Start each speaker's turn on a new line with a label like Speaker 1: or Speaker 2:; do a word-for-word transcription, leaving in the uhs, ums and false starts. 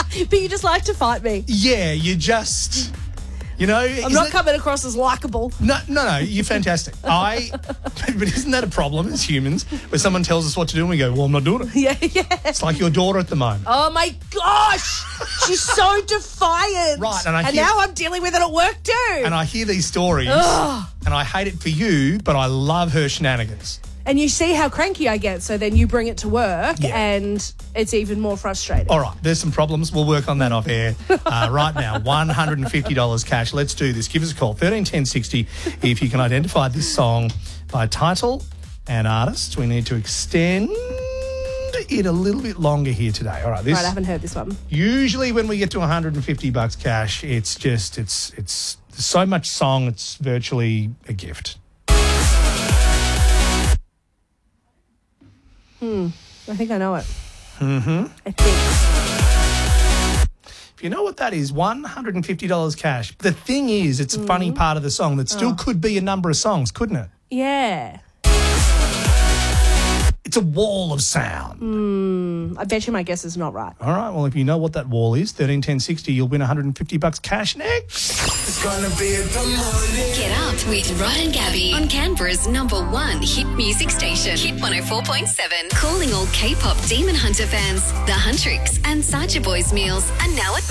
Speaker 1: But you just like to fight me.
Speaker 2: Yeah, you just, you know.
Speaker 1: I'm not coming across as likeable.
Speaker 2: No, no, no, you're fantastic. I, but isn't that a problem as humans where someone tells us what to do and we go, well, I'm not doing it.
Speaker 1: Yeah, yeah.
Speaker 2: It's like your daughter at the moment.
Speaker 1: Oh, my gosh. She's so defiant.
Speaker 2: Right, and I
Speaker 1: And
Speaker 2: hear-
Speaker 1: now I'm dealing with it at work too.
Speaker 2: And I hear these stories
Speaker 1: Ugh.
Speaker 2: and I hate it for you, but I love her shenanigans.
Speaker 1: And you see how cranky I get, so then you bring it to work
Speaker 2: Yeah.
Speaker 1: and it's even more frustrating.
Speaker 2: All right, there's some problems. We'll work on that off air. Uh, right now, one hundred fifty dollars cash. Let's do this. Give us a call, thirteen ten sixty, if you can identify this song by title and artist. We need to extend it a little bit longer here today. All right, this
Speaker 1: Right, I haven't heard this one.
Speaker 2: usually when we get to one hundred fifty bucks cash, it's just it's it's so much song, it's virtually a gift.
Speaker 1: Hmm. I think I know it. Mm-hmm. I think.
Speaker 2: If you know what that is, one hundred fifty dollars cash. The thing is, it's a funny part of the song that still could be a number of songs, couldn't it?
Speaker 1: Yeah.
Speaker 2: It's a wall of sound.
Speaker 1: Mm, I bet you my guess is not right.
Speaker 2: All right, well, if you know what that wall is, thirteen ten sixty, you'll win one hundred fifty bucks cash next.
Speaker 3: It's gonna be the morning.
Speaker 4: Get up with Rod and Gabby on Canberra's number one hit music station, Hit one oh four point seven. Calling all K-pop Demon Hunter fans, the Huntrix and Sacha Boys meals are now at